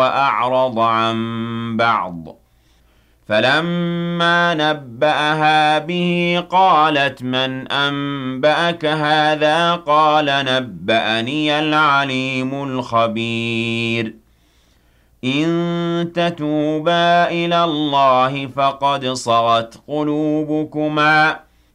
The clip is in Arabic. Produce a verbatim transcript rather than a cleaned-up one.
وأعرض عن بعض فلما نبأها به قالت من أنبأك هذا قال نبأني العليم الخبير إن تتوبا إلى الله فقد صغت قلوبكما